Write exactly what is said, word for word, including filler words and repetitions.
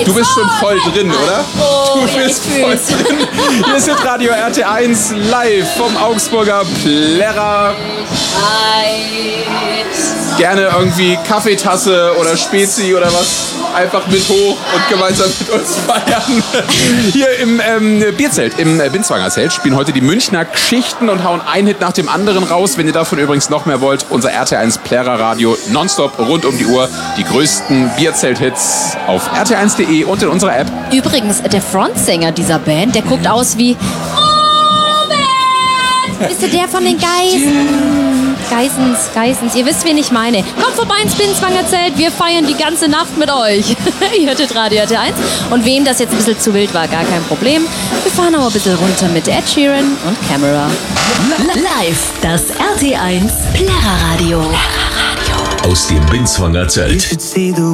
Du bist schon voll drin, oder? Oh, du ja, bist ich voll fühl's. drin. Hier ist jetzt Radio R T eins live vom Augsburger Plärrer. Gerne irgendwie Kaffeetasse oder Spezi oder was. Einfach mit hoch und gemeinsam mit uns feiern. Hier im ähm, Bierzelt, im äh, Binswanger Zelt, spielen heute die Münchner Geschichten und hauen einen Hit nach dem anderen raus. Wenn ihr davon übrigens noch mehr wollt, unser R T eins Plärrer Radio nonstop rund um die Uhr. Die größten Bierzelt-Hits auf r t eins punkt d e und in unserer App. Übrigens, der Frontsänger dieser Band, der guckt aus wie... Robert! Ist der der von den Geisen? Geisens, Geisens. Ihr wisst, wen ich meine. Kommt vorbei ins Binswanger Zelt. Wir feiern die ganze Nacht mit euch. Ihr hörtet Radio R T eins. Und wem das jetzt ein bisschen zu wild war, gar kein Problem. Wir fahren aber ein bisschen runter mit Ed Sheeran und Camera. Live, das R T eins Plärrer Radio. Aus dem Binswanger Zelt.